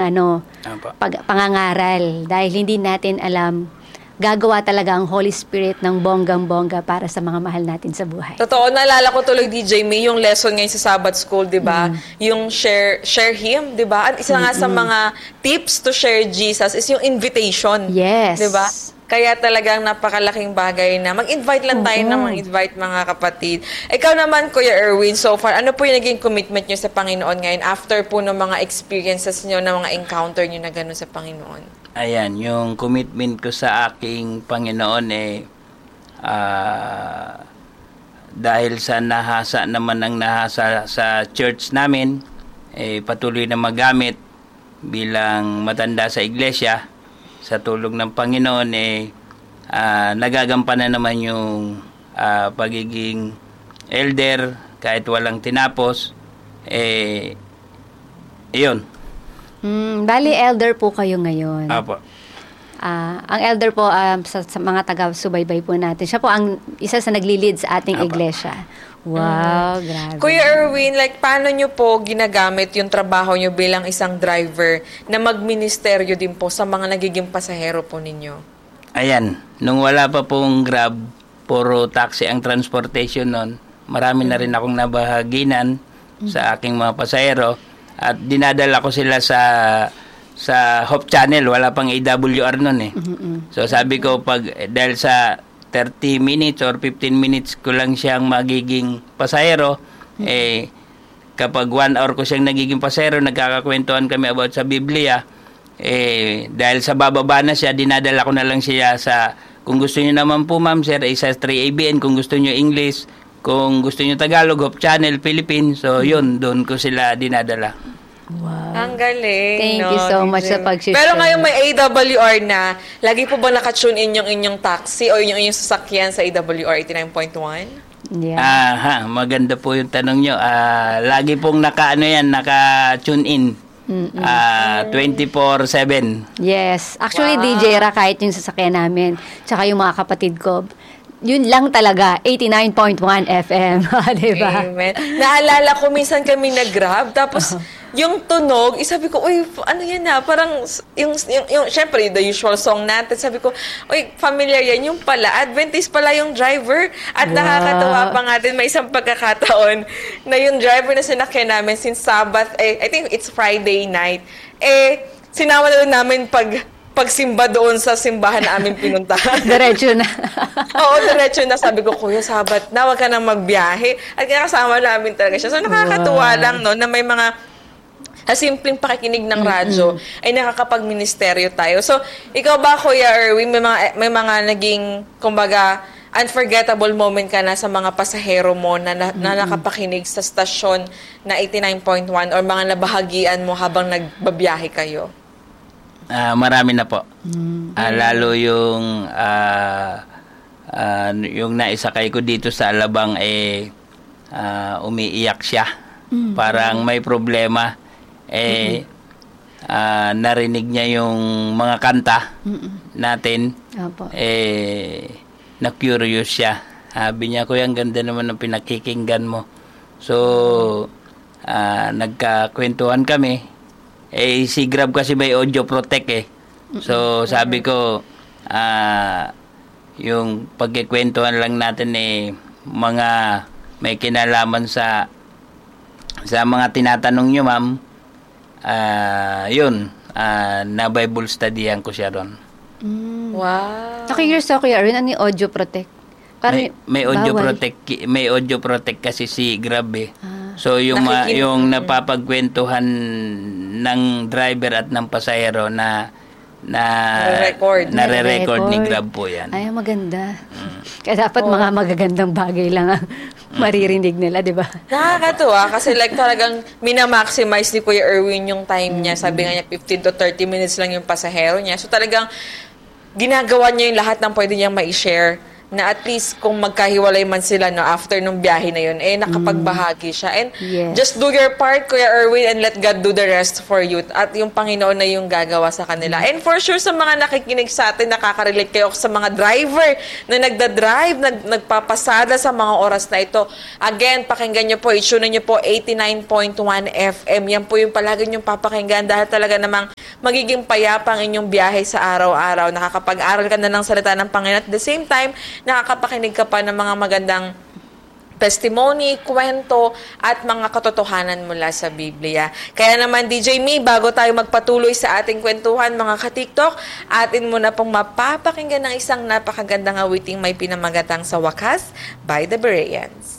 pangangaral dahil hindi natin alam gagawa talaga ang Holy Spirit ng bonggang-bongga para sa mga mahal natin sa buhay. Totoo, naalala ko tuloy, DJ May, yung lesson ngayon sa Sabbath School, di ba? Yung share Him, di ba? At isa nga sa mga tips to share Jesus is yung invitation. Yes. Di ba? Kaya talagang napakalaking bagay na mag-invite lang tayo ng mag-invite mga kapatid. Ikaw naman, Kuya Erwin, so far, ano po yung naging commitment nyo sa Panginoon ngayon after po ng mga experiences nyo, ng mga encounter nyo na gano'n sa Panginoon? Ayan, yung commitment ko sa aking Panginoon dahil sa nahasa naman ang nahasa sa church namin, patuloy na magamit bilang matanda sa iglesia. Sa tulong ng Panginoon, nagagampanan naman yung pagiging elder kahit walang tinapos. Iyon. Bali, elder po kayo ngayon. Apo. Ang elder po sa mga taga-subaybay po natin. Siya po ang isa sa nagli-lead sa ating iglesia. Wow, grabe. Kuya Erwin, paano nyo po ginagamit yung trabaho nyo bilang isang driver na magministeryo din po sa mga nagiging pasahero po ninyo? Ayan, nung wala pa pong Grab, puro taxi ang transportation nun, marami na rin akong nabahaginan sa aking mga pasahero. At dinadala ko sila sa Hope Channel, wala pang AWR noon So sabi ko dahil sa 30 minutes or 15 minutes ko lang siyang magiging pasahero, kapag 1 hour ko siyang nagiging pasahero, nagkakakwentuhan kami about sa Biblia, dahil sa bababa na siya, dinadala ko na lang siya sa, kung gusto niyo naman po ma'am sir, sa 3ABN, kung gusto niyo English, kung gusto niyo Tagalog, Hope Channel, Philippines. So, yun, doon ko sila dinadala. Wow. Ang galing. Thank you so much sa pag-share. Pero ngayon may AWR na, lagi po ba nakatune in yung inyong taxi o yung inyong sasakyan sa AWR 89.1? Yeah. Maganda po yung tanong nyo. Lagi pong naka-tune in. 24/7. Yes. Actually, DJ Ra, kahit yung sasakyan namin, tsaka yung mga kapatid ko, yun lang talaga, 89.1 FM. Diba? Amen. Naalala ko, minsan kami nag-Grab, tapos yung tunog, sabi ko, uy, ano yan na? Parang, syempre, the usual song natin, sabi ko, uy, familiar yan. Yung pala, Adventist pala yung driver. At nakakatawa pa nga din, may isang pagkakataon na yung driver na sinakyan namin since Sabbath, I think it's Friday night, sinama na namin pagsimba doon sa simbahan na aming pinuntahan. Diretso na. Oo, diretso na. Sabi ko, Kuya, Sabat na, wag ka nang magbiyahe. At kasama namin talaga siya. So, nakakatuwa lang, no, na may mga simpleng pakikinig ng radyo ay nakakapag-ministeryo tayo. So, ikaw ba, Kuya Erwin, may mga naging, kumbaga, unforgettable moment ka na sa mga pasahero mo na nakapakinig sa stasyon na 89.1 or mga nabahagian mo habang nagbabiyahe kayo? Marami na po. Lalo yung naisakay ko dito sa Alabang umiiyak siya. Parang may problema. Narinig niya yung mga kanta natin. Na-curious siya. Sabi niya, Kuya, ang ganda naman ng pinakikinggan mo. So, nagkakwentuhan kami. Si Grab kasi may audio protect So, sabi ko, yung pagkikwentuhan lang natin mga may kinalaman sa mga tinatanong nyo, ma'am. Na Bible studyan ko siya ron. Wow. Nakikirious ako, Kuya Erwin, ano yung audio protect? May audio protect kasi si Grab So yung napapagkwentuhan ng driver at ng pasahero na nare-record ni Grab po yan. Ay, maganda. Kaya dapat mga magagandang bagay lang ang maririnig nila, di ba? Nakakatuwa kasi talagang minamaximize ni Kuya Erwin yung time niya. Sabi nga niya 15 to 30 minutes lang yung pasahero niya. So talagang ginagawa niya yung lahat ng pwede niyang ma-share na at least kung magkahiwalay man sila no, after nung biyahe na yun, nakapagbahagi siya. And Yes. just do your part, Kuya Erwin, and let God do the rest for you. At yung Panginoon na yung gagawa sa kanila. And for sure, sa mga nakikinig sa atin, nakaka-relate kayo sa mga driver na nagda-drive, nagpapasada sa mga oras na ito. Again, pakinggan nyo po, itune nyo po 89.1 FM. Yan po yung palagi nyong papakinggan dahil talaga namang magiging payapa ang inyong biyahe sa araw-araw. Nakakapag-aral ka na ng salita ng Panginoon. At the same time, nakakapakinig ka pa ng mga magandang testimony, kwento, at mga katotohanan mula sa Biblia. Kaya naman, DJ Me, bago tayo magpatuloy sa ating kwentuhan, mga ka-TikTok, atin muna pong mapapakinggan ng isang napakagandang awiting may pinamagatang Sa Wakas by the Bereans.